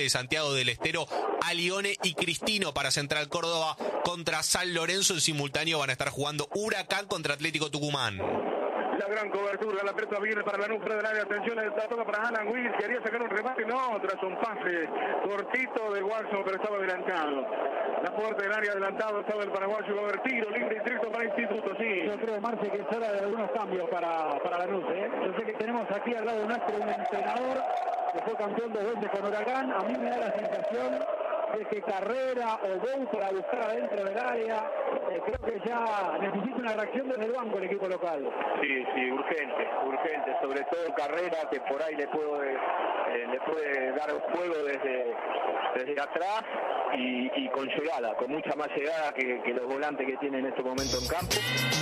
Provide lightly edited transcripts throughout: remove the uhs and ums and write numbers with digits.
de Santiago del Estero, Alione y Cristino. Para Central Córdoba contra San Lorenzo. En simultáneo van a estar jugando Huracán contra Atlético Tucumán. La gran cobertura, la pelota viene para la núcleo del área, atención, la toca para Alan Wills, quería sacar un remate, no, tras un pase cortito de Watson, pero estaba adelantado. La puerta del área adelantado, estaba el paraguayo, va a haber tiro, libre y directo para Instituto, sí. Yo creo, Marce, que es hora de algunos cambios para Lanús, ¿eh? Yo sé que tenemos aquí al lado nuestro un entrenador que fue campeón 2 veces con Huracán, a mí me da la sensación de que Carrera o Bou para buscar adentro del área, creo que ya necesita una reacción desde el banco el equipo local. Sí, urgente, sobre todo Carrera, que por ahí le puede dar juego desde atrás y con llegada, con mucha más llegada que los volantes que tiene en este momento en campo.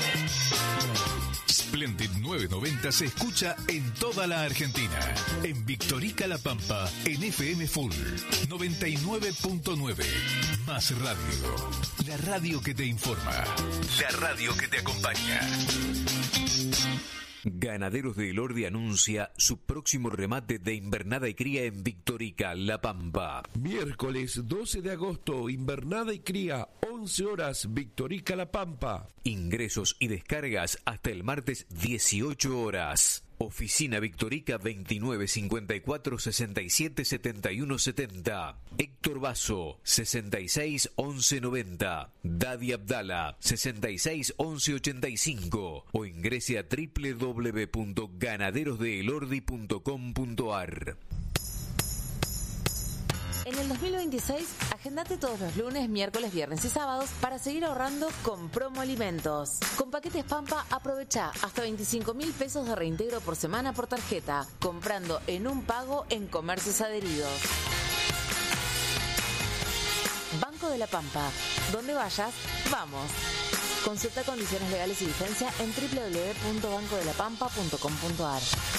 Splendid 990 se escucha en toda la Argentina. En Victorica La Pampa, en FM Full 99.9. Más radio. La radio que te informa. La radio que te acompaña. Ganaderos de Elordi anuncia su próximo remate de invernada y cría en Victorica, La Pampa. Miércoles 12 de agosto, invernada y cría, 11 horas, Victorica, La Pampa. Ingresos y descargas hasta el martes 18 horas. Oficina Victorica 29 54 67 71 70. Héctor Basso 66 11 90. Dadi Abdala 66 11 85. O ingrese a www.ganaderosdeelordi.com.ar. En el 2026, agendate todos los lunes, miércoles, viernes y sábados para seguir ahorrando con Promo Alimentos. Con paquetes Pampa, aprovecha hasta 25.000 pesos de reintegro por semana por tarjeta, comprando en un pago en comercios adheridos. Banco de la Pampa. Donde vayas, vamos. Consulta condiciones legales y vigencia en www.bancodelapampa.com.ar.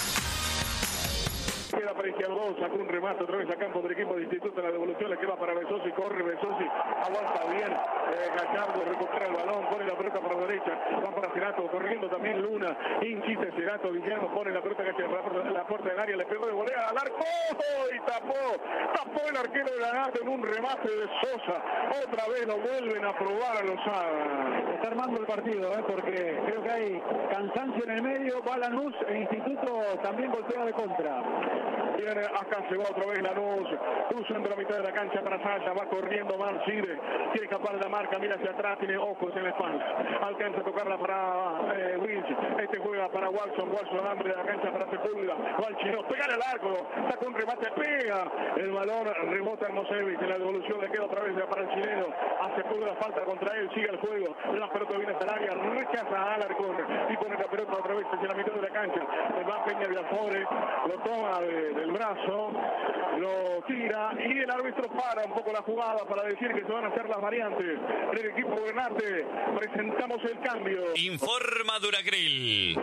Queda Aparecia al gol, sacó un remate otra vez a campo del equipo de Instituto, la devolución le queda para Besosi, corre Besosi, aguanta bien, Gallardo recupera el balón, pone la pelota para la derecha, va para Cerato, corriendo también Luna, insiste Cerato, Villano pone la pelota hacia la puerta del área, le pegó de volea al arco y tapó el arquero de Lanarte en un remate de Sosa, otra vez lo vuelven a probar a Lozada. Está armando el partido, porque creo que hay cansancio en el medio, va Lanús, el Instituto también golpea de contra. Viene acá, se va otra vez Lanús, cruza entre la mitad de la cancha para Sasha, va corriendo Mancide, quiere escapar de la marca, mira hacia atrás, tiene ojos en la espalda, alcanza a tocarla para Wills, juega para Watson hambre de la cancha para Sepúlveda, va al chino, pega al arco, saca un remate, pega, el balón rebota en Mosevic, en la devolución le queda otra vez para el chileno, a Sepúlveda falta contra él, sigue el juego, la pelota viene hasta el área, rechaza a Alarcón y pone la pelota otra vez hacia la mitad de la cancha, va Peña de Afores, lo toma del brazo, lo tira y el árbitro para un poco la jugada para decir que se van a hacer las variantes. En el equipo Granate presentamos el cambio. Informa Duracril.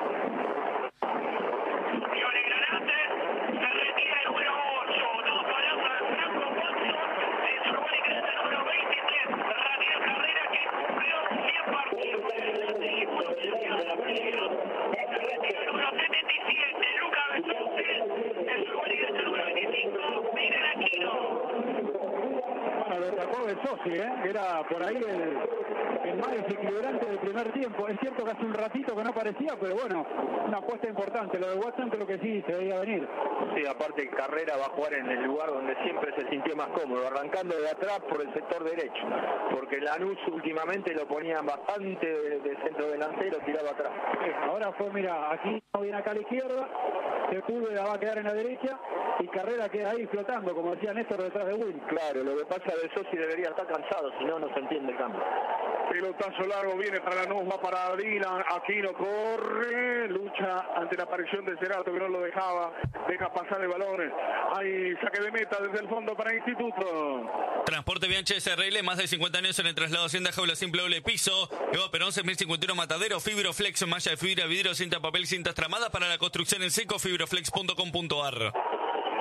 Lo sacó de Sosi, que era por ahí el más desequilibrante del primer tiempo. Es cierto que hace un ratito que no parecía, pero bueno, una apuesta importante. Lo de Watson creo que sí se veía venir. Sí, aparte Carrera va a jugar en el lugar donde siempre se sintió más cómodo, arrancando de atrás por el sector derecho, porque Lanús últimamente lo ponían bastante de centro delantero, tiraba atrás. Ahora fue, mira, aquí no viene acá a la izquierda, Sepúlveda va a quedar en la derecha y Carrera queda ahí flotando, como decía Néstor, detrás de Will. Claro, lo que pasa de Sosi debería estar cansado, si no, no se entiende el cambio. Pelotazo largo, viene para Lanús, va para Dylan, Aquino corre, lucha ante la aparición de Cerato que no lo deja pasar el balón. Hay saque de meta desde el fondo para Instituto. Transporte Bianchi SRL, más de 50 años en el traslado Hacienda Jaula Simple Doble Piso. Eva Perón 6051 Matadero, Fibroflex, malla de fibra, vidrio, cinta papel, cintas tramadas para la construcción en seco, fibroflex.com.ar.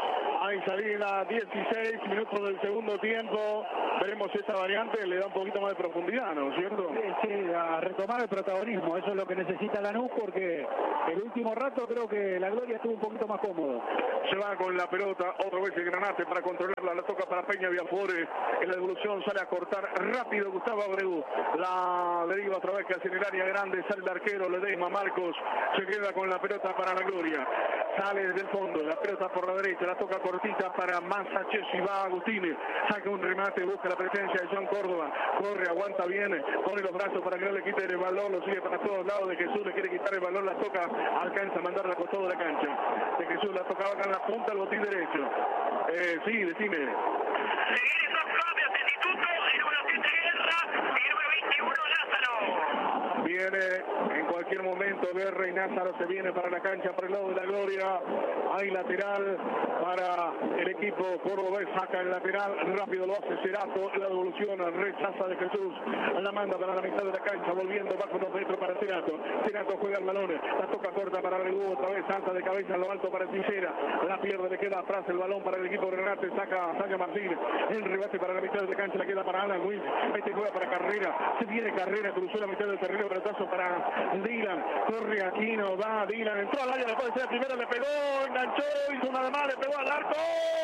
Hay salida, 16 minutos del segundo tiempo. Veremos si esta variante le da un poquito más de profundidad, ¿no es cierto? Sí, a retomar el protagonismo. Eso es lo que necesita Lanús, porque el último rato creo que la Gloria estuvo un poquito más cómodo. Se va con la pelota, otra vez el Granate para controlarla, la toca para Peña Viafore, en la devolución sale a cortar rápido Gustavo Abreu, la deriva otra vez que hacia el área grande, sale el arquero Ledesma Marcos, se queda con la pelota para la Gloria, sale desde el fondo, la pelota por la derecha, la toca cortita para Massaches y va Agustini, saca un remate, busca la presencia de John Córdoba, corre, aguanta bien, pone los brazos para que no le quite el balón, lo sigue para todos lados, de Jesús le quiere quitar el balón, la toca, alcanza a mandarla por toda la cancha, de Jesús la tocaba acá en la punta, el botín derecho. Sí, decime. Se vienen dos cambios de instituto, el número 7 Guerra y el número 21 Lázaro. Viene en cualquier momento Guerra y Lázaro se viene para la cancha, para el lado de la Gloria. Hay lateral para el equipo cordobés, saca el lateral, rápido lo hace Cerato, la devolución, rechaza de Jesús, la manda para la mitad de la cancha, volviendo bajo unos metros para Cerato. Cerato juega el balón, la toca corta para Abreu, otra vez alta de cabeza en lo alto para Tijera, la pierde, le queda atrás el balón para el equipo Granate, saca Martín, el rebate para la mitad de la cancha, la queda para Alan Luis, este juega para Carrera, se viene Carrera, cruzó la mitad del terreno, pelotazo para Dylan, corre Aquino, va Dylan, entró al área, le puede ser la primera, le pegó, enganchó, hizo una de más, le pegó al arco,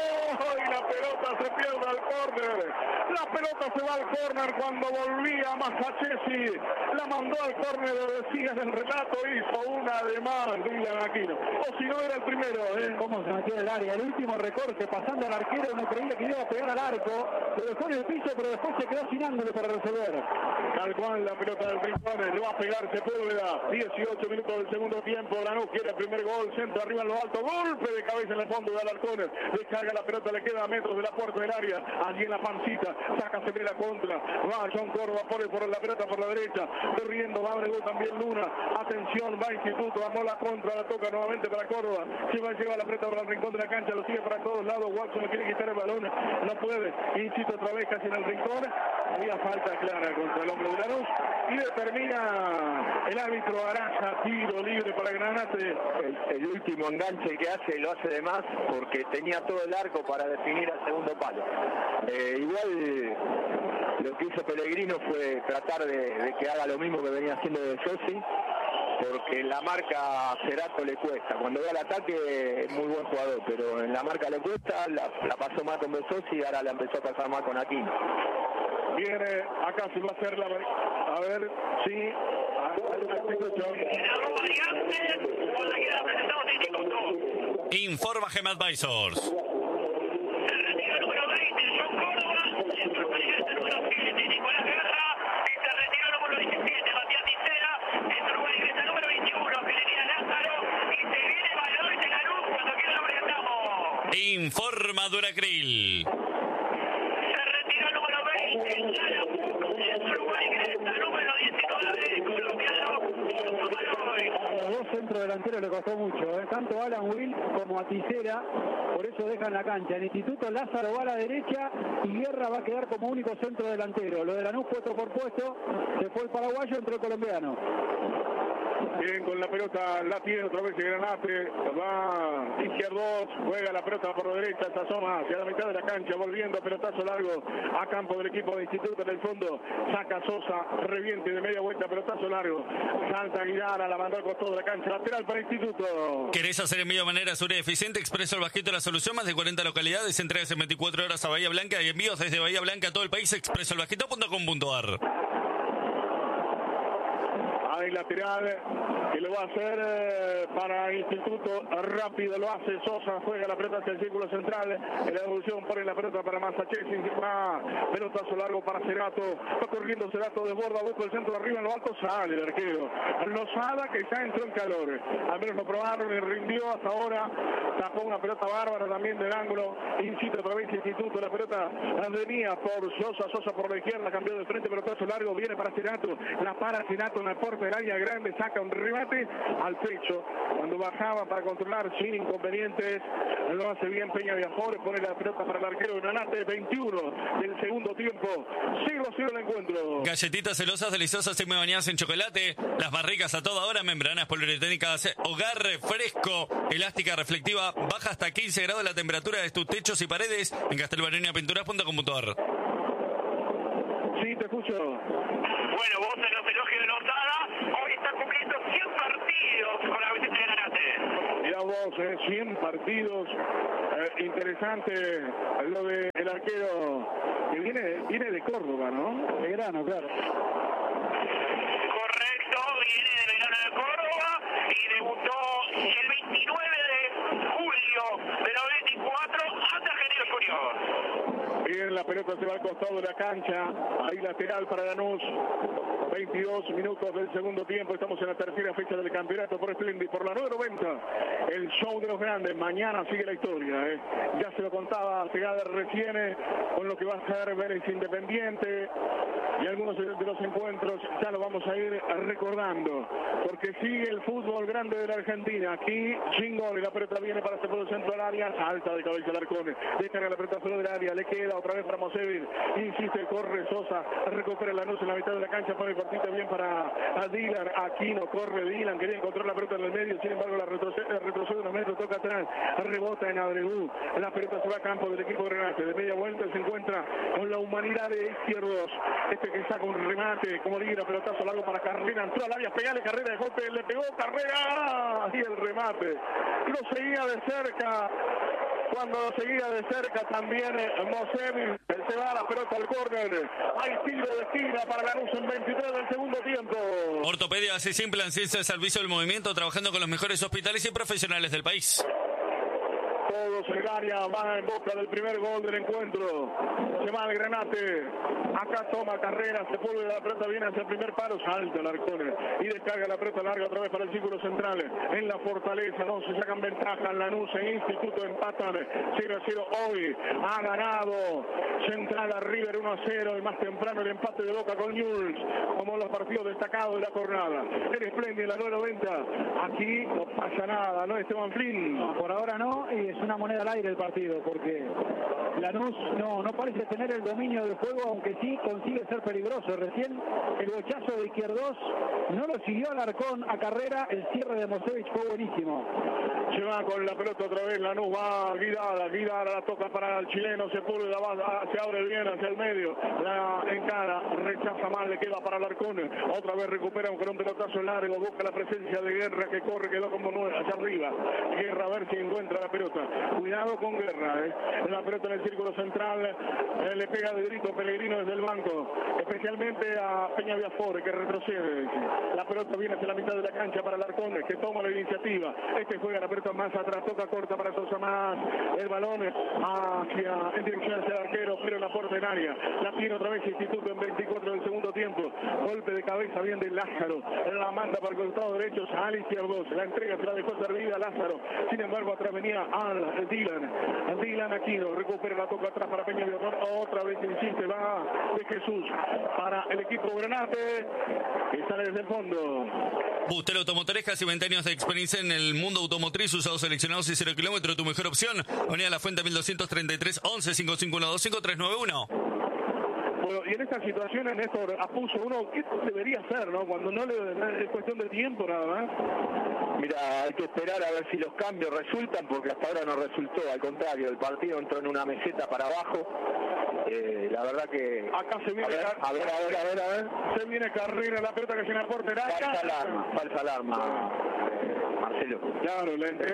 y la pelota se pierde al córner, la pelota se va al córner cuando volvía Masachesi, la mandó al córner, decía en el relato, hizo una de más Dylan Aquino, o si no era el primero, Cómo se metió en el área, el último recorte, pasando al arquero, uno creía que iba a pegar al arco, lo dejó en el piso, pero después se quedó sin ángulo para resolver. Tal cual la pelota del Rincón, le va a pegar Sepúlveda, 18 minutos del segundo tiempo, Lanús quiere el primer gol, centro arriba en lo alto, golpe de cabeza en el fondo de Alarcón, le carga la pelota, le queda a metros de la puerta del área, allí en la pancita, saca la contra, va John Córdoba, pone por la pelota por la derecha, corriendo, va Abreu también Luna, atención, va Instituto, armó la contra, la toca nuevamente para Córdoba, lleva la pelota para el rincón de la cancha, lo sigue para todos lados, Watson le quiere quitar el balón, no puede, Instituto otra vez casi en el rincón, había falta clara contra el hombre de Lanús, y determina el árbitro Araza, tiro libre para Granate. El último enganche que hace lo hace de más porque tenía todo el arco para definir al segundo palo. Igual lo que hizo Pellegrino fue tratar de que haga lo mismo que venía haciendo de Sosi, porque la marca a Cerato le cuesta. Cuando va al ataque es muy buen jugador, pero en la marca le cuesta, la pasó mal con Besosi y ahora la empezó a pasar mal con Aquino. Viene acá, si va a hacer la... A ver, sí. Informa Gem Advisors. Informa Duracril. Se retira el número 20, Uruguay Greta, número 19, colombiano. A los dos centrodelanteros le costó mucho, tanto a Alan Will como a Tisera, por eso dejan la cancha. El Instituto Lázaro va a la derecha y Guerra va a quedar como único centrodelantero. Lo de Lanús puesto por puesto, se fue el paraguayo, entró el colombiano. Bien, con la pelota la tiene otra vez el Granate, va izquierdos, juega la pelota por la derecha, se asoma hacia la mitad de la cancha, volviendo, pelotazo largo a campo del equipo de Instituto en el fondo, saca Sosa, reviente de media vuelta, pelotazo largo, salta Aguilar, la mandó al costado de la cancha, lateral para Instituto. ¿Querés hacer envío de manera segura y eficiente? Expreso el Bajito la solución, más de 40 localidades, entregas en 24 horas a Bahía Blanca y envíos desde Bahía Blanca a todo el país, expresoelbajito.com.ar. Hay lateral que lo va a hacer para Instituto, rápido lo hace Sosa, juega la pelota hacia el círculo central, en la devolución pone la pelota para Massachetti, pelotazo largo para Cerato, va corriendo Cerato, desborda, busca el centro de arriba en lo alto, sale el arquero, Lozada que ya entró en calor, al menos lo probaron y rindió hasta ahora, tapó una pelota bárbara también del ángulo, incita otra vez Instituto, la pelota venía por Sosa por la izquierda, cambió de frente, pelotazo largo, viene para Cerato, la para Cerato en el porte del área grande, saca un remate al pecho. Cuando bajaba para controlar sin inconvenientes, lo hace bien Peña Viajores, pone la pelota para el arquero Granate, 21 del segundo tiempo, 0-0 el encuentro. Galletitas celosas, deliciosas y bañadas en chocolate. Las más ricas a toda hora, membranas poliuretánicas, hogar fresco, elástica reflectiva, baja hasta 15 grados la temperatura de tus techos y paredes en castelbaroniapinturas.com.ar. Sí, te escucho. Bueno, vos en los elogios de Lozada, hoy está cumpliendo 100 partidos con la camiseta de Granate. Mirá vos, 100 partidos. Interesante lo del arquero que viene de Córdoba, ¿no? De Grano, claro. Correcto, viene de Belgrano de Córdoba y debutó el 29 de julio de 94 ante Argentinos Juniors. Bien, la pelota se va al costado de la cancha, ahí lateral para Lanús. 22 minutos del segundo tiempo, estamos en la tercera fecha del campeonato por Splendid, por la 990, el show de los grandes. Mañana sigue la historia, ya se lo contaba Segada recién con lo que va a ser Vélez Independiente y algunos de los encuentros ya lo vamos a ir recordando, porque sigue el fútbol grande de la Argentina. Aquí Chingón y la pelota viene para este por el centro del área, salta de cabeza el Arcone, descarga la pelota solo del área, le queda otra vez para Mosevich, insiste, corre Sosa, recupera Lanús en la mitad de la cancha, pone el partito bien para Dylan, Aquino, corre Dylan, quería encontrar la pelota en el medio, sin embargo la retrocede unos metros, toca atrás, rebota en Abreu, la pelota se va a campo del equipo de Granate, de media vuelta se encuentra con la humanidad de Izquierdos, este que saca un remate, como liga, pelotazo largo para Carrera, entró al área, pegale Carrera de golpe, le pegó Carrera, y el remate, lo seguía de cerca. Cuando lo seguía de cerca también Mosevich, se va la pelota al córner. Hay tiro de esquina para Lanús en 23 del segundo tiempo. Ortopedia así simple, en ciencia de servicio del movimiento, trabajando con los mejores hospitales y profesionales del país. Todos en el área, van en boca del primer gol del encuentro. Se va el Granate. Acá toma Carrera, se vuelve la pelota, viene hacia el primer paro, salta el Arcone y descarga la pelota larga otra vez para el círculo central. En la Fortaleza, no se sacan ventaja. Lanús e Instituto empatan 0-0 hoy. Ha ganado Central a River 1-0 y más temprano el empate de Boca con Newell's, como los partidos destacados de la jornada. El Splendid, la 990. Aquí no pasa nada, ¿no, Esteban Flynn? No, por ahora no, y es una moneda al aire el partido, porque Lanús no parece tener el dominio del juego, aunque sí consigue ser peligroso. Recién el bochazo de Izquierdos no lo siguió Alarcón a Carrera, el cierre de Mosevich fue buenísimo. Se va con la pelota otra vez, Lanús va Guidara la toca para el chileno, Sepúlveda se abre bien hacia el medio, la encara, rechaza mal, le queda para Alarcón, otra vez recupera con un pelotazo largo, busca la presencia de Guerra que corre, quedó como nueve hacia arriba, Guerra a ver si encuentra la pelota, cuidado con Guerra, la pelota en el círculo central, le pega de grito Pellegrino desde el banco, especialmente a Peña Viafore que retrocede, la pelota viene hacia la mitad de la cancha para Alarcón que toma la iniciativa, juega la pelota más atrás, toca corta para Sosa más, el balón en dirección hacia el arquero, pero en la puerta en área, la tiene otra vez Instituto en 24 del segundo tiempo, golpe de cabeza bien de Lázaro, la manda para el costado derecho a Izquierdos, la entrega se la dejó servida Lázaro, sin embargo atrás venía al Dylan Aquino, recupera la toca atrás para Peña Viajor, otra vez insiste, va de Jesús para el equipo Granate, que sale desde el fondo. Bustelo Automotores, casi 20 años de experiencia en el mundo automotriz, usados seleccionados y 0 kilómetros, tu mejor opción. Avenida La Fuente 1233 11 5512 5391. Bueno, y en estas situaciones, Néstor, apuso uno, ¿qué debería hacer, no? Cuando no es cuestión de tiempo nada más. Mira, hay que esperar a ver si los cambios resultan, porque hasta ahora no resultó, al contrario, el partido entró en una meseta para abajo. La verdad que... Acá se viene... A ver. Se viene Carrera, la pelota que se la portera. Falsa alarma. Marcelo. Claro,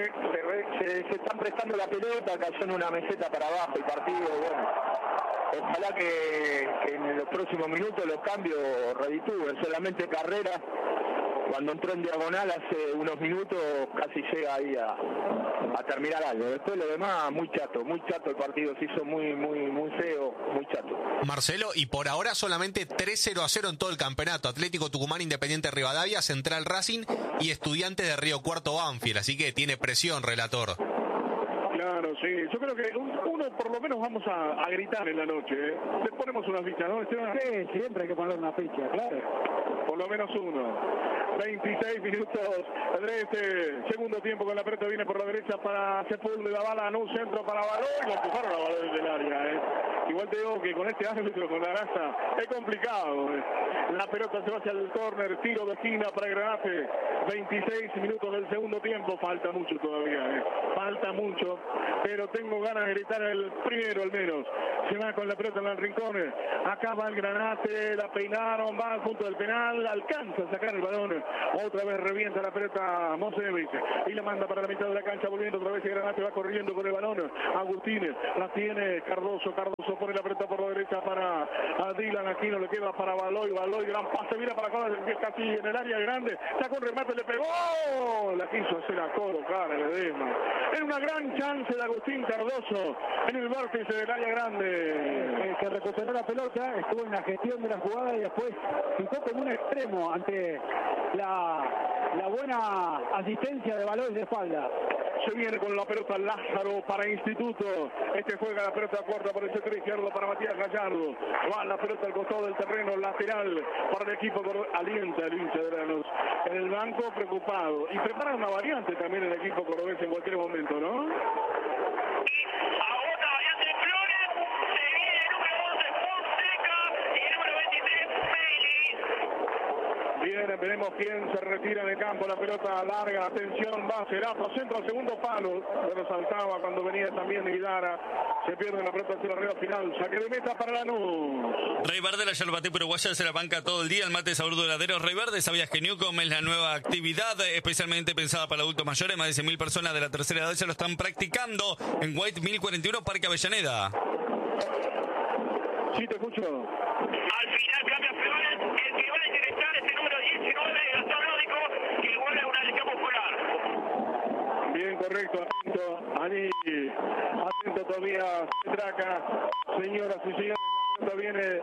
se están prestando la pelota, cayó en una meseta para abajo el partido, bueno. Ojalá que en los próximos minutos los cambios reditúen, solamente Carrera, cuando entró en diagonal hace unos minutos, casi llega ahí a terminar algo. Después lo demás, muy chato el partido, se hizo muy feo, muy chato. Marcelo, y por ahora solamente 3-0-0 en todo el campeonato. Atlético Tucumán, Independiente Rivadavia, Central Racing y Estudiantes de Río Cuarto Banfield, así que tiene presión, relator. Claro, sí. Yo creo que uno por lo menos vamos a gritar en la noche. Le ponemos una ficha, ¿no, Esteban? Sí, siempre hay que poner una ficha, claro. por lo menos uno. 26 minutos de este segundo tiempo con la pelota viene por la derecha para Sepúlveda, bala en un centro para Balón, y lo empujaron a Balón desde el área. Igual te digo que con este árbitro, con la raza, es complicado. La pelota se va hacia el córner, tiro de esquina para Granate. 26 minutos del segundo tiempo, falta mucho todavía, falta mucho, pero tengo ganas de gritar el primero al menos. Se va con la pelota en el rincón, acaba el Granate, la peinaron, va al punto del penal, alcanza a sacar el balón, otra vez revienta la pelota Mosevic y la manda para la mitad de la cancha, volviendo otra vez y Granate va corriendo con el balón. Agustín la tiene Cardoso pone la pelota por la derecha para Dylan Aquino, le queda para Baloy, gran pase, mira para acá, casi en el área grande, sacó un remate, le pegó, la quiso hacer a colocar a Ledesma. Era una gran chance de Agustín Cardoso en el vértice del área grande. Que recuperó la pelota, estuvo en la gestión de la jugada y después picó como un extremo ante la buena asistencia de Baloy de espalda. Se viene con la pelota Lázaro para Instituto. Juega la pelota corta por el sector izquierdo para Matías Gallardo. Va la pelota al costado del terreno lateral para el equipo. Alienta el hincha de Lanús. En el banco preocupado. Y prepara una variante también el equipo cordobés en cualquier momento, ¿no? Veremos quién se retira en el campo, la pelota larga, atención, va Cerato, centro al segundo palo, pero saltaba cuando venía también Guidara, se pierde la pelota hacia la arriba final, saque de meta para Lanús. Rey Verde, la yerbatí uruguaya, se la banca todo el día, el mate sabor duradero. Rey Verde, ¿sabías que Newcom es la nueva actividad especialmente pensada para adultos mayores? Más de 100.000 personas de la tercera edad ya lo están practicando en White 1041, Parque Avellaneda. Sí, te escucho. Al final cambia Flores, el que va a interesar es el número 19 de Gastón Lódico, que vuelve a una lesión muscular. Bien, correcto, atento todavía Traca, señoras y señores, la pelota viene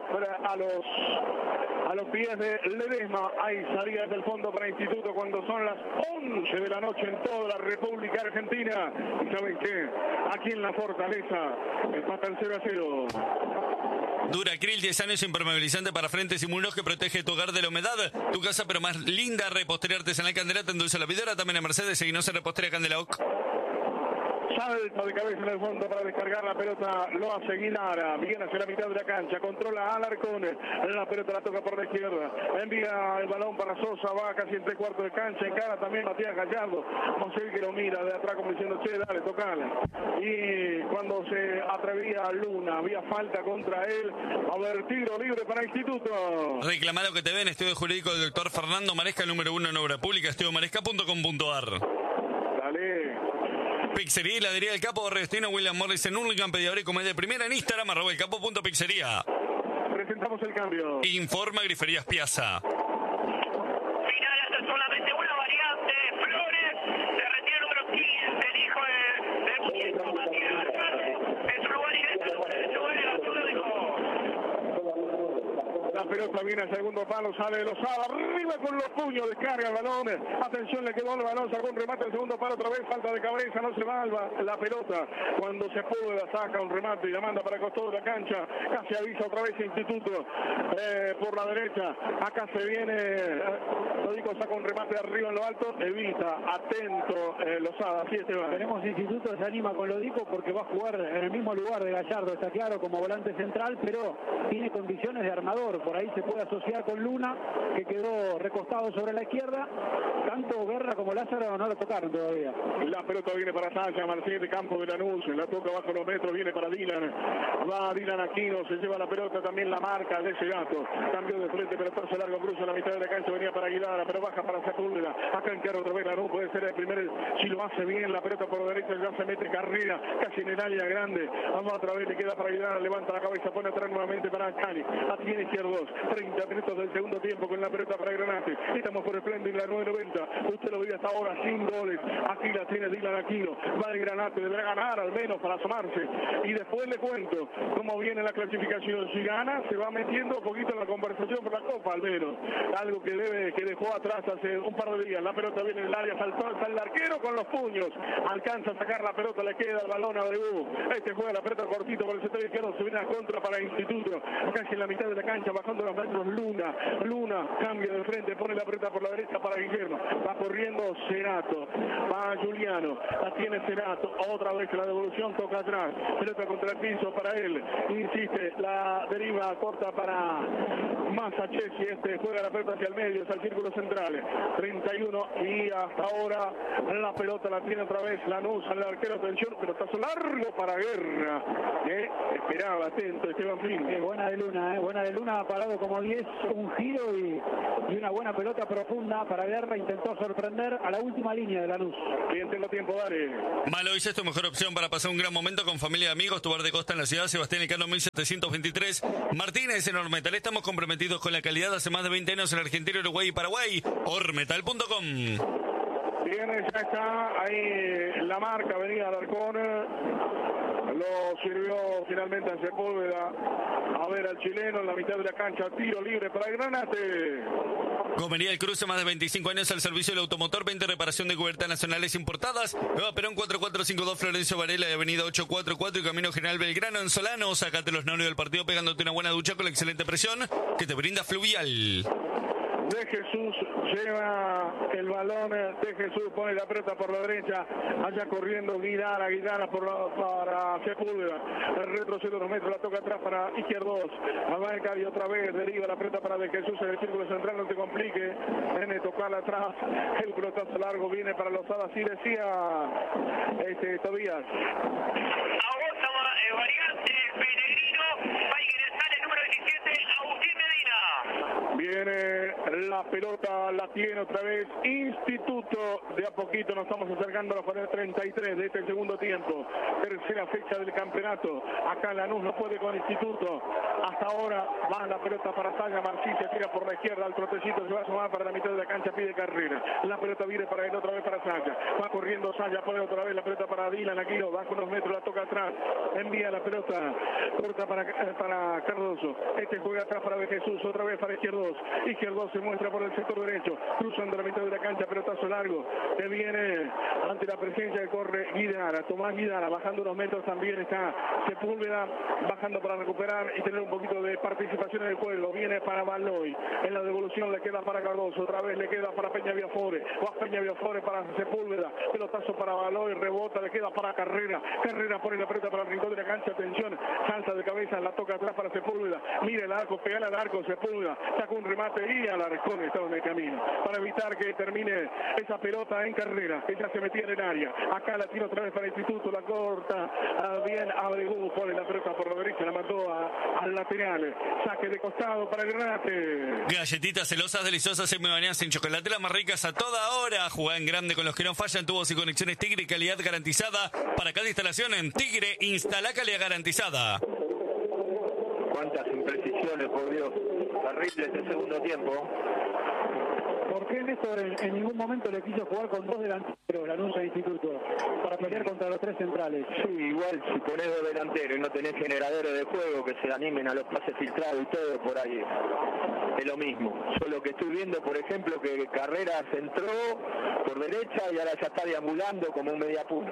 a los pies de Ledesma, hay salidas del fondo para Instituto cuando son las 11 de la noche en toda la República Argentina, y ¿saben qué? Aquí en la Fortaleza empatan 0-0. Duracril 10 años impermeabilizante para frentes y muros que protege tu hogar de la humedad. Tu casa pero más linda, repostería artesanal Candela, te endulza la vidora, también a Mercedes, seguinos en Repostería Candela Oc. Salta de cabeza en el fondo para descargar la pelota, lo hace Guilara, viene hacia la mitad de la cancha, controla a Alarcón, la pelota la toca por la izquierda, envía el balón para Sosa, va casi en 3/4 de cancha, encara también Matías Gallardo, Mosel que lo mira de atrás como diciendo, che, dale, tocala. Y cuando se atrevía Luna, había falta contra él, a ver, tiro libre para Instituto. Reclama lo que te ven, estudio jurídico del doctor Fernando Maresca, número 1 en obra pública, estudiomaresca.com.ar. Dale. Pizzería y Heladería del Capo, Barrio William Morris en Urlingan, pedidor y comedia de primera en Instagram, @elcapo.pizzería. Presentamos el cambio. Informa Griferías Piazza. Final hasta solamente una variante. Flores, se retira el número 15, el hijo del muñeco Matías. En su lugar directo, el número de Gastón Lódico. La pelota viene al segundo palo, sale de Lozada, arriba con los puños, descarga el balón, atención, le quedó el balón, sacó un remate al segundo palo, otra vez falta de cabeza, no se va la pelota, cuando se puede la saca un remate y la manda para el costado de la cancha, casi avisa otra vez Instituto, por la derecha, acá se viene, Lódico saca un remate arriba en lo alto, evita, atento, Lozada, así es, va. Tenemos Instituto, se anima con Lódico porque va a jugar en el mismo lugar de Gallardo, está claro, como volante central, pero tiene condiciones de armador. Por ahí se puede asociar con Luna, que quedó recostado sobre la izquierda. Tanto Guerra como Lázaro no lo tocaron todavía. La pelota viene para Sasha, Marcelo de campo de Lanús, la toca bajo los metros, viene para Dylan. Va Dylan Aquino, se lleva la pelota, también la marca de ese gato. Cambio de frente, pero pasa largo, cruza la mitad de la cancha, venía para Aguilar, pero baja para Sepúlveda. Acá encara otra vez Lanús, puede ser el primer, si lo hace bien, la pelota por derecha, ya se mete carrera, casi en el área grande. Vamos otra vez, le queda para Aguilar, levanta la cabeza, pone atrás nuevamente para Cani. A tiene izquierdo. 30 minutos del segundo tiempo con la pelota para Granate. Estamos por Splendid, la 9.90. Usted lo vive hasta ahora sin goles. Aquí la tiene Dylan Aquino. Va el Granate, deberá ganar al menos para asomarse. Y después le cuento cómo viene la clasificación. Si gana, se va metiendo un poquito en la conversación por la Copa, al menos. Algo que dejó atrás hace un par de días. La pelota viene en el área, saltó el arquero con los puños. Alcanza a sacar la pelota, le queda el balón a Abreu. Juega la pelota cortito por el sector izquierdo. Se viene a contra para Instituto. Casi en la mitad de la cancha, va bajando los metros Luna cambia de frente, pone la pelota por la derecha para Guillermo, va corriendo Cerato, va Juliano, la tiene Cerato, otra vez la devolución, toca atrás, pelota contra el piso para él, insiste, la deriva corta para Massachesi, juega la pelota hacia el medio, hacia el círculo central, 31 y hasta ahora la pelota la tiene otra vez Lanús, al arquero, atención, pelotazo largo para Guerra, esperaba atento Esteban Flynn. Buena de Luna, ha parado como 10, un giro y una buena pelota profunda para Guerra, intentó sorprender a la última línea de Lanús. Bien, tengo tiempo, dale. Malo, es tu mejor opción para pasar un gran momento con familia y amigos, tu bar de costa en la ciudad, Sebastián Elcano 1723, Martínez en Ormetal. Estamos comprometidos con la calidad hace más de 20 años en Argentina, Uruguay y Paraguay. Ormetal.com. Bien, ya está ahí la marca, venía Alarcón, lo sirvió finalmente a Sepúlveda, a ver al chileno en la mitad de la cancha, tiro libre para el Granate. Gomería El Cruce, más de 25 años al servicio del automotor, 20 reparación de cubiertas nacionales importadas. Nueva Perón 4452, Florencio Varela, de Avenida 844 y Camino General Belgrano en Solano. Sácate los nervios del partido pegándote una buena ducha con la excelente presión que te brinda Fluvial. De Jesús lleva el balón, De Jesús pone la pelota por la derecha, allá corriendo Guidara para Sepúlveda, el retroceso unos metros, la toca atrás para Izquierdos, avanca y otra vez deriva la pelota para De Jesús en el círculo central, no te complique, viene a tocarla atrás, el pelotazo largo viene para Lozada, así decía Tobías. Agosta, variante, Pellegrino, va a ingresar el número 17, Agustín Medina. Viene la pelota, la tiene otra vez Instituto, de a poquito nos estamos acercando a la jornada 33 de este segundo tiempo, tercera fecha del campeonato, acá Lanús no puede con Instituto, hasta ahora va la pelota para Saya, Marcilla tira por la izquierda, al trotecito se va a sumar para la mitad de la cancha, pide carrera, la pelota viene para él otra vez para Saya, va corriendo Saya, pone otra vez la pelota para Dylan Aquino, baja unos metros, la toca atrás, envía la pelota, corta para Cardoso, juega atrás para De Jesús, otra vez para Izquierdos se muestra por el sector derecho, cruzando la mitad de la cancha, pelotazo largo, que viene ante la presencia de corre Guidara, Tomás Guidara, bajando unos metros también está Sepúlveda, bajando para recuperar y tener un poquito de participación en el juego, viene para Baloy, en la devolución le queda para Cardoso, otra vez le queda para Peña Viafore, va Peña Viafore para Sepúlveda, pelotazo para Baloy, rebota, le queda para Carrera pone la pelota para el rincón de la cancha, atención, salta de cabeza, la toca atrás para Sepúlveda, mire el arco, pegala al arco, Sepúlveda, saca un remate y Alarcón estaba en el camino, para evitar que termine esa pelota en Carrera, ella se metía en el área, acá la tira otra vez para el Instituto, la corta, bien Abregú, pone la pelota por la derecha, la mandó al lateral, saque de costado para el Granate. Galletitas celosas, deliciosas, semibañadas en chocolate, las más ricas a toda hora, jugá en grande con los que no fallan, tubos y conexiones Tigre, calidad garantizada, para cada instalación en Tigre, instala calidad garantizada. Cuántas imprecisiones, por Dios, terrible este segundo tiempo. ¿Por qué Néstor en ningún momento le quiso jugar con dos delanteros, Lanús e Instituto, para pelear contra los tres centrales? Sí, igual si ponés dos delanteros y no tenés generadores de juego que se animen a los pases filtrados y todo, por ahí es lo mismo. Yo lo que estoy viendo, por ejemplo, que Carreras entró por derecha y ahora ya está deambulando como un media punta.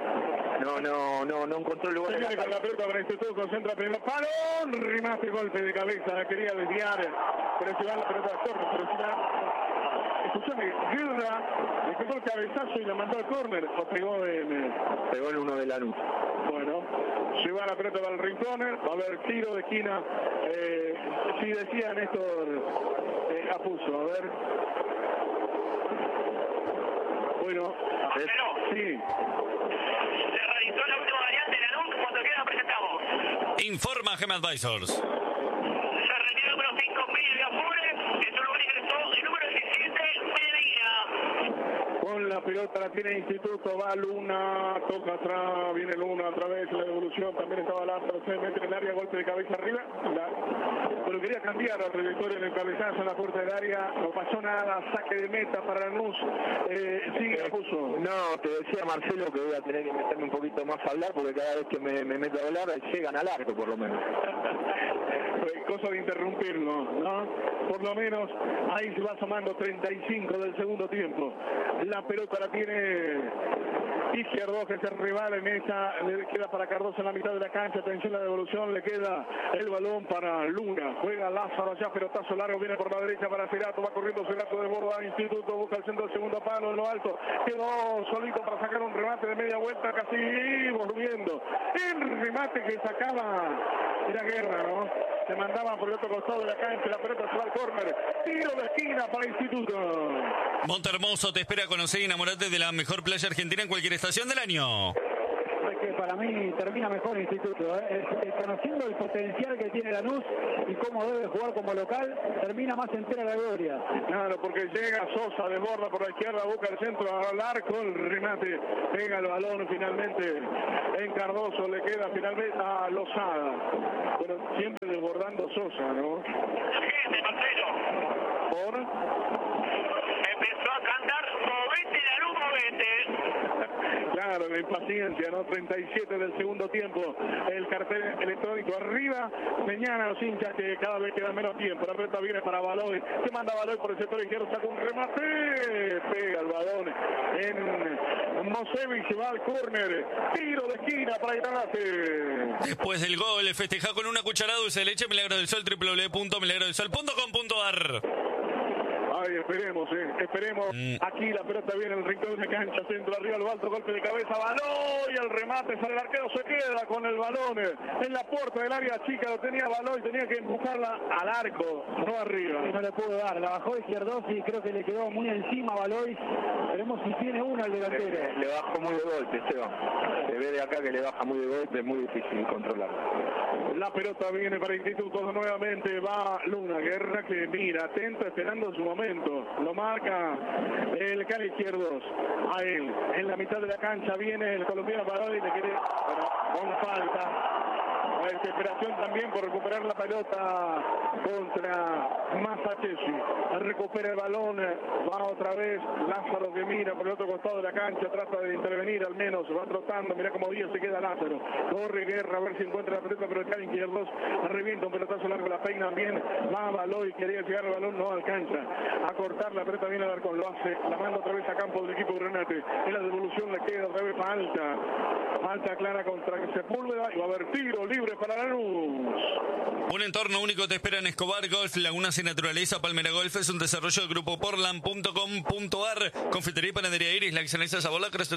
No encontró el lugar. Con la pelota para Instituto, concentra primer palo, remate, golpe de cabeza, la quería desviar, pero si va la pelota de torre, pero si va... Escuchame, Guerra le pegó el cabezazo y la mandó al córner, o pegó en uno de Lanús. Bueno, lleva la pelota para el rincón, va a haber tiro de esquina, si decía Néstor Apuso, a ver. Bueno, sí. Se realizó la última variante de Lanús, cuando queda presentamos. Informa Gem Advisors. Se retira el número 5, Peña Viafore, en su lugar ingresó el número 17, Medina. Con la pelota la tiene Instituto, va Luna, toca atrás, viene Luna otra vez, la devolución, también estaba Lázaro, se mete en el área, golpe de cabeza arriba, pero quería cambiar la trayectoria en el cabezazo en la puerta del área, no pasó nada, saque de meta para Lanús, sigue Apuso. No, te decía Marcelo que voy a tener que meterme un poquito más a hablar, porque cada vez que me meto a hablar llegan al arco por lo menos. cosa de interrumpirlo, ¿no? Por lo menos ahí se va sumando 35 del segundo tiempo. La pelota la tiene Izquierdo, que es el rival en esta, le queda para Cardoso en la mitad de la cancha, atención la devolución, le queda el balón para Luna, juega Lázaro allá, pelotazo largo, viene por la derecha para Cerato, va corriendo Cerato de borda, Instituto, busca el centro del segundo palo, en lo alto, quedó solito para sacar un remate de media vuelta, casi volviendo, el remate que sacaba era Guerra, ¿no? Se mandaba por el otro costado de la cancha, la pelota se va al córner, tiro de esquina para Instituto. Montehermoso te espera conocer y enamorarte de la mejor playa argentina en cualquier estación del año. Es que para mí termina mejor Instituto, conociendo el potencial que tiene Lanús y cómo debe jugar como local, termina más entera la gloria. Claro, porque llega Sosa, desborda por la izquierda, busca el centro al arco, el remate, pega el balón finalmente en Cardoso, le queda finalmente a Lozada. Pero siempre desbordando Sosa, ¿no? Gente, Marcelo. Por... Empezó a cantar, movete la luz, movete. Claro, la impaciencia, ¿no? 37 del segundo tiempo. El cartel electrónico arriba. Señala a los hinchas que cada vez queda menos tiempo. La pelota viene para Baloy. Se manda Baloy por el sector izquierdo. Saca un remate. Pega el balón en Mosevic. Se va al córner. Tiro de esquina para Itanase. Después del gol, festeja con una cucharada dulce de leche. Milagro del Sol, www.milagrodelsol.com.ar. Ay, esperemos, esperemos. Aquí la pelota viene en el rincón de cancha, centro arriba, lo alto, golpe de cabeza, balón y el remate, sale el arquero, se queda con el balón en la puerta del área chica, lo tenía balón y tenía que empujarla al arco, no arriba. No le pudo dar, la bajó Izquierdos y creo que le quedó muy encima a Baloy. Veremos si tiene una al delantero. Le bajó muy de golpe, Esteban. Se ve de acá que le baja muy de golpe, es muy difícil controlar. La pelota viene para Instituto nuevamente, va Luna, Guerra que mira, atento, esperando su momento. Lo marca el cara Izquierdos a él. En la mitad de la cancha viene el colombiano Baloy y le quiere, con falta. La desesperación también por recuperar la pelota contra Massachechi. Recupera el balón, va otra vez Lázaro que mira por el otro costado de la cancha, trata de intervenir al menos, va trotando, mira cómo Díaz se queda Lázaro. Corre Guerra a ver si encuentra la pelota, pero el cara Izquierdos revienta un pelotazo largo, la peina bien, va Baloy, quería llegar al balón, no alcanza a cortar la pelota, viene al arco, lo hace, la manda otra vez a campo del equipo de Renate. En la devolución le queda otra vez falta clara contra Sepúlveda y va a haber tiro libre para Lanús. Un entorno único te espera en Escobar Golf, Lagunas y Naturaleza. Palmera Golf es un desarrollo del grupo Portland.com.ar. Confitería y Panadería Iris, la excelencia de sabor, la Cresta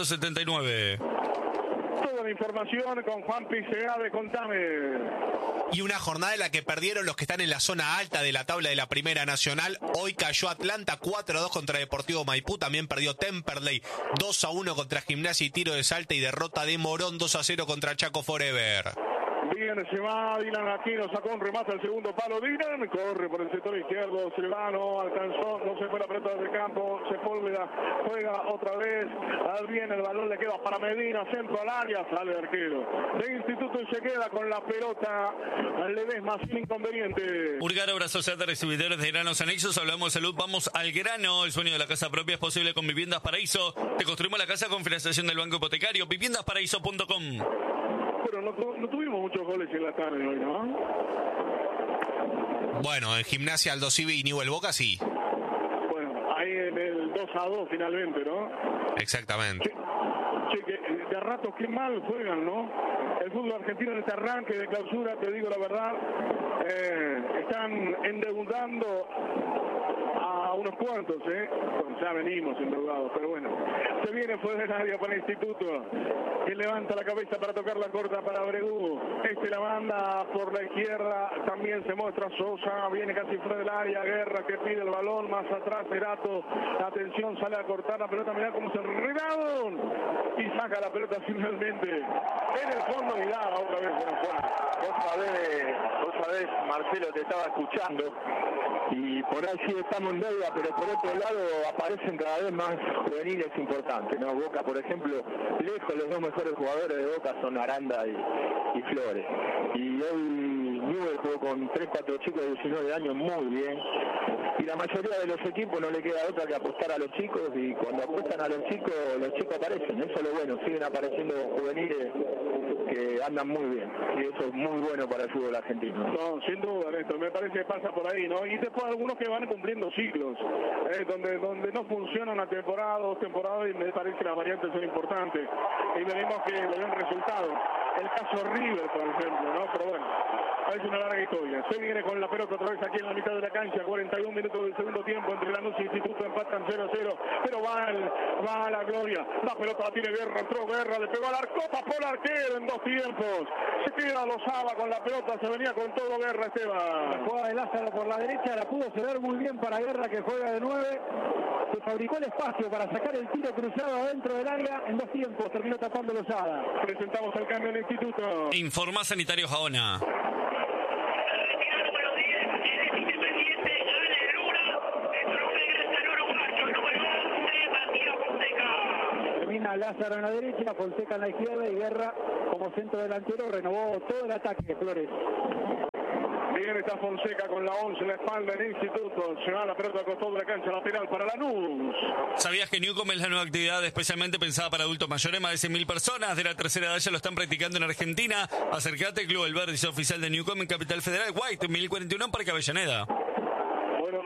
3179. Toda la información con Juan Piseade, contame. Y una jornada en la que perdieron los que están en la zona alta de la tabla de la Primera Nacional. Hoy cayó Atlanta 4-2 contra Deportivo Maipú. También perdió Temperley 2-1 contra Gimnasia y Tiro de Salta. Y derrota de Morón 2-0 contra Chaco Forever. Bien, se va Dylan Aquino, sacó un remate al segundo palo. Dylan corre por el sector izquierdo. Silvano alcanzó, no se fue la pelota del campo. Sepúlveda juega otra vez. Bien, el balón le queda para Medina, centro al área. Sale el arquero de Instituto y se queda con la pelota. Ledesma sin inconveniente. Urgar, Obra Social de Distribuidores de Granos Anexos. Hablamos de salud, vamos al grano. El sueño de la casa propia es posible con Viviendas Paraíso. Te construimos la casa con financiación del Banco Hipotecario. Viviendasparaíso.com. Pero no tuvimos muchos goles en la tarde hoy, ¿no? Bueno, en Gimnasia, Aldo Civi y Newell Boca, sí. Bueno, ahí en el 2-2 finalmente, ¿no? Exactamente. Che, de a ratos qué mal juegan, ¿no? El fútbol argentino en este arranque de clausura, te digo la verdad, están endeudando a unos cuantos, Bueno, ya venimos endeudados, pero bueno. Se viene fuera del área para el Instituto, que levanta la cabeza para tocar la corta para Bregú. La manda por la izquierda, también se muestra Sosa, viene casi fuera del área, Guerra que pide el balón, más atrás Cerato, atención, sale a cortar la pelota, mirá cómo se enredaron y saca la pelota finalmente en el fondo y da otra vez en el fondo. Vos sabés, Marcelo, te estaba escuchando y por ahí sí estamos en deuda, pero por otro lado aparecen cada vez más juveniles importantes, ¿no? Boca, por ejemplo, lejos los dos mejores jugadores de Boca son Aranda y Flores. Y hoy Newell jugó con 3-4 chicos de 19 años muy bien. Y la mayoría de los equipos no le queda otra que apostar a los chicos, y cuando apuestan a los chicos aparecen. Eso es lo bueno, siguen apareciendo juveniles que andan muy bien, y eso es muy bueno para el fútbol argentino. No, sin duda, Néstor, me parece que pasa por ahí, ¿no? Y después algunos que van cumpliendo ciclos, donde no funciona una temporada, 2 temporadas, y me parece que las variantes son importantes, y veremos que le den resultados. El caso River, por ejemplo, ¿no? Pero bueno, es una larga historia. Se viene con la pelota otra vez aquí en la mitad de la cancha, 41 minutos del segundo tiempo, entre Lanús y Instituto empatan 0-0, pero va a la gloria. La pelota la tiene Guerra, entró Guerra, le pegó al arco, tapó el arquero en 2 tiempos. Se queda Lozada con la pelota, se venía con todo Guerra, Esteban. La jugada de Lázaro por la derecha la pudo ceder muy bien para Guerra, que juega de 9. Se fabricó el espacio para sacar el tiro cruzado adentro del área en 2 tiempos, terminó tapando Lozada. Presentamos el cambio del Instituto. Informa Sanitario Jaona. Termina Lázaro en la derecha, Fonseca en la izquierda y Guerra como centro delantero renovó todo el ataque, Flores. Bien, está Fonseca con la 11 en la espalda del Instituto. Se va la pelota al costado de la cancha, la penal para Lanús. ¿Sabías que Newcom es la nueva actividad especialmente pensada para adultos mayores? Más de 100.000 personas de la tercera edad ya lo están practicando en Argentina. Acércate, Club El Verde, oficial de Newcom en Capital Federal. White, 1041 en Parque Avellaneda. Bueno.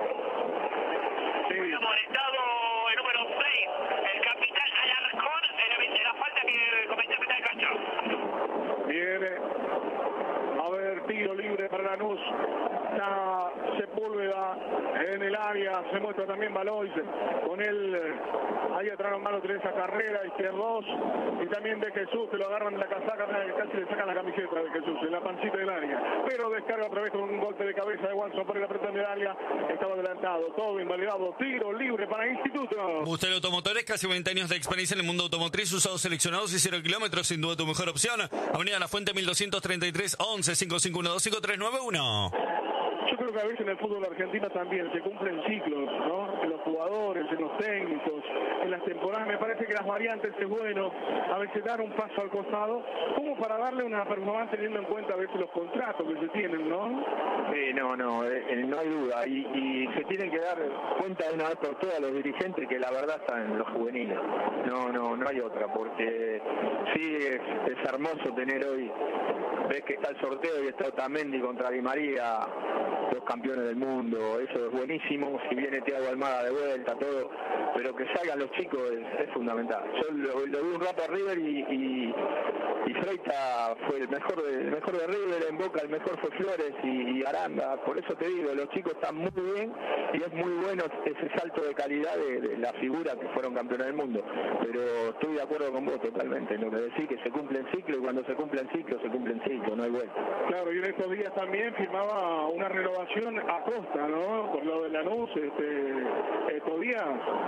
Sí. Amonestado el número 6, el capitán Alarcón, en la falta que cometió el mitad de cancha. Viene. A ver, tiro libre para Lanús. Está Sepúlveda en el área. Se muestra también Valois con él. Ahí atrás mano tiene esa carrera, izquierdos. Y también de Jesús, que lo agarran de la casaca, casi le sacan la camiseta de Jesús en la pancita del área. Pero descarga otra vez con un golpe de cabeza de Watson por la pelota en el área. Estaba adelantado, todo invalidado. Tiro libre para Instituto. Bustel Automotores, casi 20 años de experiencia en el mundo automotriz, usados seleccionados y 0 kilómetros, sin duda tu mejor opción. Avenida La Fuente 1233 11 551 5391. Yo creo que a veces en el fútbol argentino también se cumplen ciclos, ¿no? En los jugadores, en los técnicos, en las temporadas. Me parece que las variantes es bueno a veces dar un paso al costado, como para darle una performance teniendo en cuenta a veces los contratos que se tienen, ¿no? Sí, no hay duda. Y se tienen que dar cuenta de una vez por todas los dirigentes que la verdad están en los juveniles. No hay otra, porque sí es hermoso tener hoy. Ves que está el sorteo y está Otamendi contra Di María, 2 campeones del mundo, eso es buenísimo. Si viene Thiago Almada de vuelta, todo, pero que salgan los chicos es fundamental. Yo lo vi un rato a River y Freitas fue el mejor de River, en Boca el mejor fue Flores y Aranda. Por eso te digo, los chicos están muy bien y es muy bueno ese salto de calidad de la figura que fueron campeones del mundo. Pero estoy de acuerdo con vos totalmente, lo que decís, que se cumplen ciclos, y cuando se cumplen ciclos, no hay vuelta. Claro, y en estos días también firmaba una renovación a Costa, ¿no? Por lo de Lanús, estos días.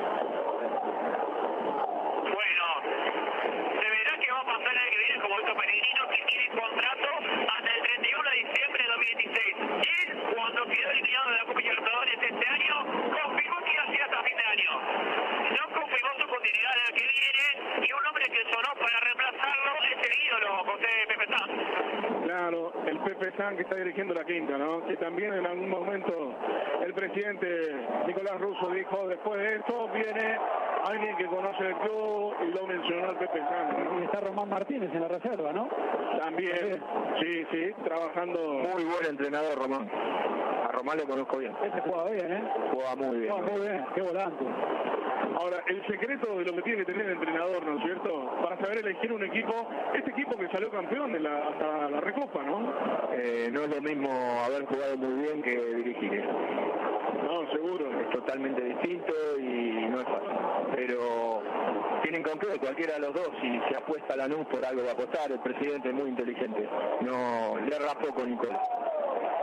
Bueno, se verá qué va a pasar el año que viene, como estos peregrinos que tienen contrato hasta el 31 de diciembre de 2016. Él, cuando quedó eliminado de la Copa Libertadores este año, confirmó que iba a ser hasta fin de año. No confirmó su continuidad el año que viene, y un hombre que sonó para reemplazarlo es el ídolo, José Pepe Sanz. Claro, el Pepe Sanz que está dirigiendo la quinta, ¿no? Que también en algún momento el presidente Nicolás Russo dijo, después de esto viene alguien que conoce el club, y lo mencionó el Pepe Sanz, ¿no? Y está Román Martínez en la reserva, ¿no? También, sí, trabajando. Muy buen entrenador, Román. A Román lo conozco bien. Ese juega bien, ¿eh? Juega muy bien. Juega muy bien, qué volante. Ahora, el secreto de lo que tiene que tener el entrenador, ¿no es cierto? Para saber elegir un equipo, este equipo que salió campeón hasta la Recopa, ¿no? No es lo mismo haber jugado muy bien que dirigir. No, seguro. Es totalmente distinto y no es fácil. Pero tienen con qué, cualquiera de los dos, si se apuesta a Lanús por algo va a apostar. El presidente es muy inteligente. No le erra poco, Nicolás.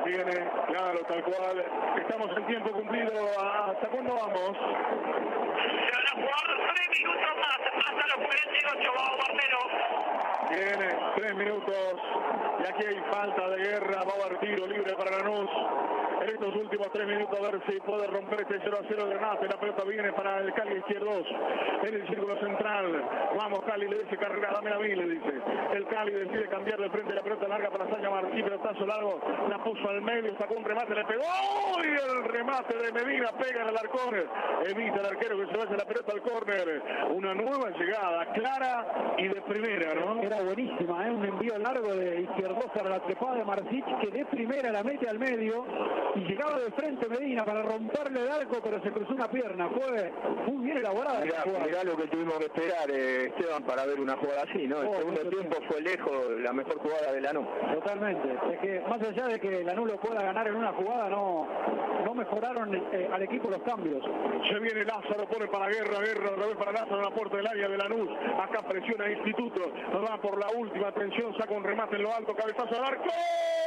Viene, claro, tal cual. Estamos en tiempo cumplido. ¿Hasta cuándo vamos? Se van a jugar 3 minutos más, hasta los 48, vamos, Martero. Viene, 3 minutos. Y aquí hay falta de guerra. Va a haber tiro libre para Lanús. En estos últimos 3 minutos, a ver si puede romper este 0-0 de Renate. La pelota viene para el Cali izquierdos. En el círculo central. Vamos, Cali, le dice Carrera, dame a mí, le dice. El Cali decide cambiar de frente la pelota larga para Sanya Martí. Pelotazo largo, la puso al medio, sacó un remate, le pegó. Y el remate de Medina pega en el Arcón. Evita el arquero que se vaya la pelota al córner. Una nueva llegada, clara y de primera, ¿no? Era buenísima, un envío largo de izquierdos para la trepada de Marcich, que de primera la mete al medio y llegaba de frente Medina para romperle el arco, pero se cruzó una pierna. Fue muy bien elaborada. Mirá lo que tuvimos que esperar, Esteban, para ver una jugada así, ¿no? El segundo tiempo fue lejos la mejor jugada de Lanús. Totalmente. Es que más allá de que Lanús lo pueda ganar en una jugada, no mejoraron al equipo los cambios. Se viene Lázaro, pone para Guerra, otra vez para Lázaro en la puerta del área de Lanús. Acá presiona Instituto, va por la última atención, saca un remate en lo alto, cabezazo al arco.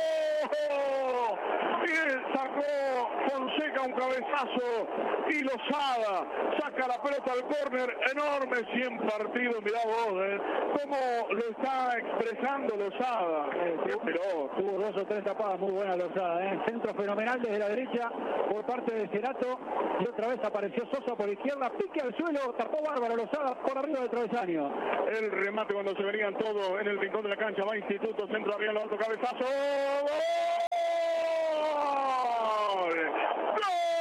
Y sacó Fonseca un cabezazo y Lozada saca la pelota al córner. Enorme 100 partidos, mirá vos, cómo lo está expresando Lozada. Pero tuvo 2 o 3 tapadas muy buenas Lozada, centro fenomenal desde la derecha por parte de Cerato y otra vez apareció Sosa por izquierda, pique al suelo, tapó bárbaro Lozada por arriba del travesaño. El remate cuando se venían todos en el rincón de la cancha, va Instituto, centro arriba, lo alto, cabezazo.